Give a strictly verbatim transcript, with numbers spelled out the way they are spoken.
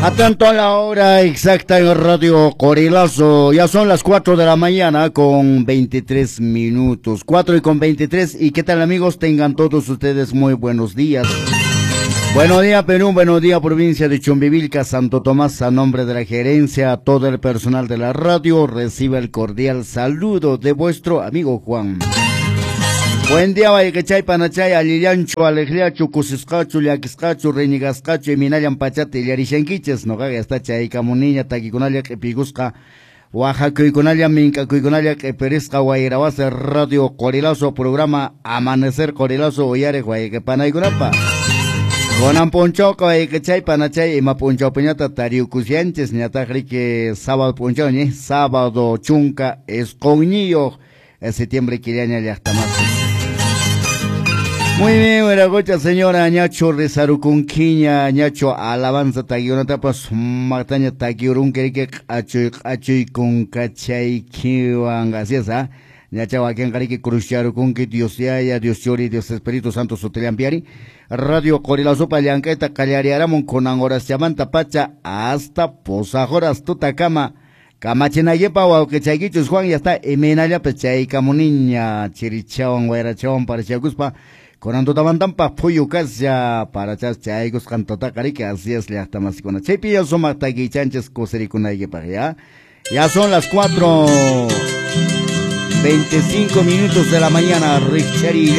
Atento a la hora exacta en Radio Corilazo. Ya son las cuatro de la mañana con veintitrés minutos. cuatro y con veintitrés. ¿Y qué tal, amigos? Tengan todos ustedes muy buenos días. Buenos días, Perú. Buenos días, provincia de Chumbivilca, Santo Tomás. A nombre de la gerencia, a todo el personal de la radio, recibe el cordial saludo de vuestro amigo Juan. Buen día, Vallechay, Panachay, Aliliancho, Alejliacho, Cusiscacho, Liaquiscacho, Reñigascacho, y Minayan Pachate, Yarishanquiches, no gaga, está chay, Camuniña, Taquiconalia, Epigusca, Oaxaca, Iconalia, Minca, Iconalia, Eperesca, Guairabase, Radio Corilazo, programa Amanecer Corilazo, Oyare, Guayquepana y Gunapa. Gonan Ponchoca, Vallechay, Panachay, y Maponcho Peñata, Tariucusianches, Ñatajrique, sábado Ponchoñe, sábado Chunca, Escoñillo, en septiembre, Quiliaña, Yachtamasi. Muy bien, buena gocha, señora Ñacho Rezarucunquiña, Ñacho Alabanza Taguionata, pues Martaña Taguiurun, que que achuy, achuy con cachay, kiwang, así es, ¿ah? Ñacho Aquen Carique Cruciarucun, que Dios ya, Dios Chori, Dios Espíritu Santo Soteliampiari, Radio Corilazo Pallanqueta, Callariaramon, con Angoras Chamanta Pacha, hasta Posajoras Tutacama. Camachinayepa o que chaguichos Juan ya está emenaya pechay camuniña chirichawan guairachawan para chaguspa con antotamantampa puyucas ya para chas chaigos cantota carique así es le hasta más con chepi ya son matagui chanches cosericunayyepa ya ya son las cuatro veinticinco minutos de la mañana Richeri.